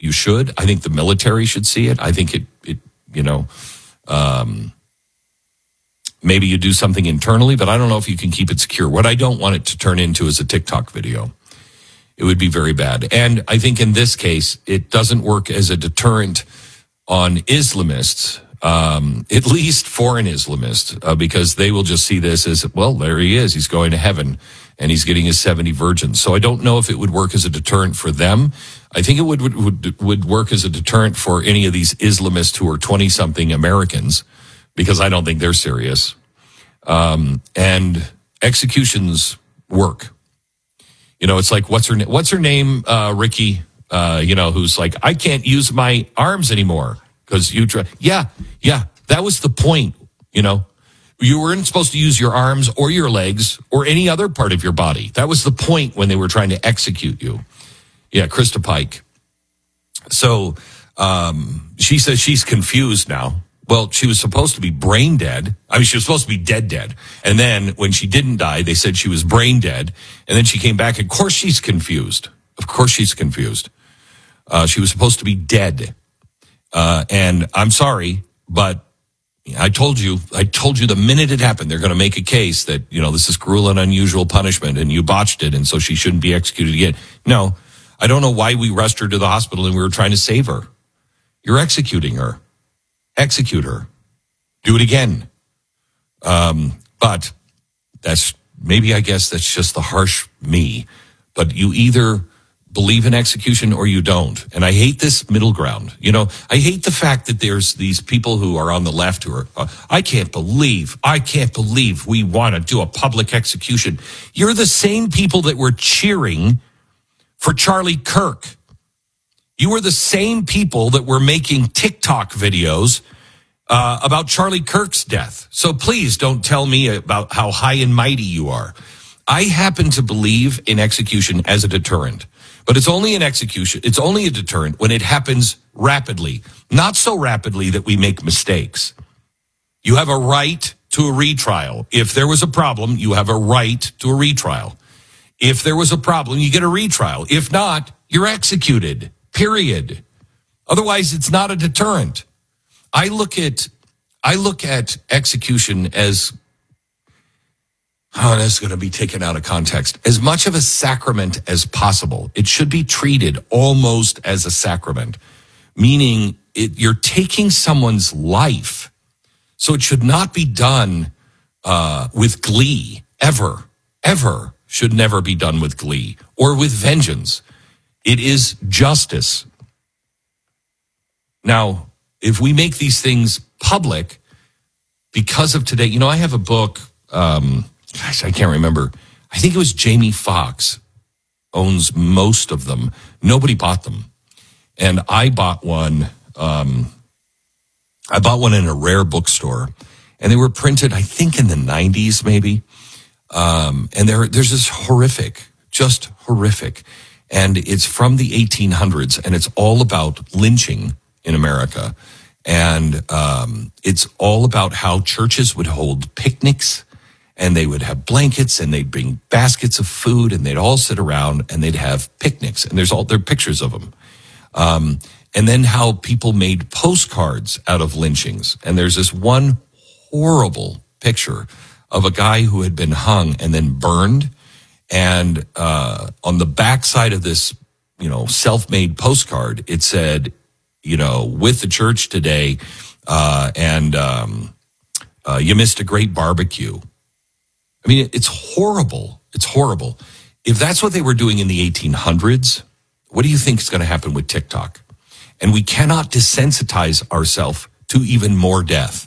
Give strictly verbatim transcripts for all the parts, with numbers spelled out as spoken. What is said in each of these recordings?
you should. I think the military should see it. I think it, it you know, um, maybe you do something internally, but I don't know if you can keep it secure. What I don't want it to turn into is a TikTok video. It would be very bad. And I think in this case, it doesn't work as a deterrent on Islamists, um, at least foreign Islamists, uh, because they will just see this as, well, there he is. He's going to heaven and he's getting his seventy virgins. So I don't know if it would work as a deterrent for them. I think it would, would, would, would work as a deterrent for any of these Islamists who are twenty-something Americans, because I don't think they're serious. Um, and executions work. You know, it's like, what's her, what's her name, uh, Ricky, uh, you know, who's like, I can't use my arms anymore because you try. Yeah, yeah, that was the point, you know. You weren't supposed to use your arms or your legs or any other part of your body. That was the point when they were trying to execute you. Yeah, Krista Pike. So um, she says she's confused now. Well, she was supposed to be brain dead. I mean, she was supposed to be dead, dead. And then when she didn't die, they said she was brain dead. And then she came back. Of course she's confused. Of course she's confused. Uh, she was supposed to be dead. Uh, and I'm sorry, but I told you, I told you the minute it happened, they're going to make a case that, you know, this is cruel and unusual punishment and you botched it. And so she shouldn't be executed again. No, I don't know why we rushed her to the hospital and we were trying to save her. You're executing her. Execute her. Do it again. Um, but that's maybe, I guess that's just the harsh me. But you either believe in execution or you don't. And I hate this middle ground. You know, I hate the fact that there's these people who are on the left who are, uh, I can't believe, I can't believe we want to do a public execution. You're the same people that were cheering for Charlie Kirk. You were the same people that were making TikTok videos uh, about Charlie Kirk's death. So please don't tell me about how high and mighty you are. I happen to believe in execution as a deterrent, but it's only an execution. It's only a deterrent when it happens rapidly, not so rapidly that we make mistakes. You have a right to a retrial. If there was a problem, you have a right to a retrial. If there was a problem, you get a retrial. If not, you're executed. Period. Otherwise, it's not a deterrent. I look at, I look at execution as, oh, that's going to be taken out of context, as much of a sacrament as possible. It should be treated almost as a sacrament, meaning it, you're taking someone's life. So it should not be done uh, with glee, ever, ever. Should never be done with glee or with vengeance. It is justice. Now, if we make these things public because of today, you know, I have a book, um, gosh, I can't remember. I think it was Jamie Foxx owns most of them. Nobody bought them. And I bought one, um, I bought one in a rare bookstore. And they were printed, I think, in the nineties, maybe. Um, and there, there's this horrific, just horrific. And it's from the eighteen hundreds, and it's all about lynching in America. And um, it's all about how churches would hold picnics, and they would have blankets, and they'd bring baskets of food, and they'd all sit around, and they'd have picnics. And there's all there are pictures of them. Um, and then how people made postcards out of lynchings. And there's this one horrible picture of a guy who had been hung and then burned. And uh, on the backside of this, you know, self-made postcard, it said, you know, with the church today, uh, and um, uh, you missed a great barbecue. I mean, it's horrible. It's horrible. If that's what they were doing in the eighteen hundreds, what do you think is going to happen with TikTok? And we cannot desensitize ourselves to even more death.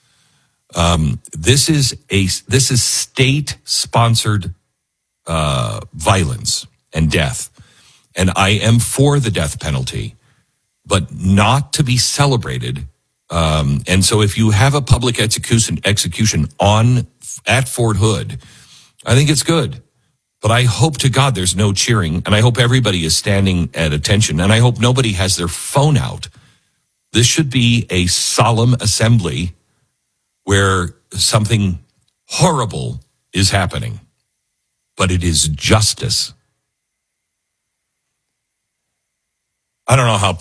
Um, this is a this is state-sponsored uh, violence and death, and I am for the death penalty, but not to be celebrated. Um, and so, if you have a public execution execution on at Fort Hood, I think it's good. But I hope to God there's no cheering, and I hope everybody is standing at attention, and I hope nobody has their phone out. This should be a solemn assembly where something horrible is happening, but it is justice. I don't know how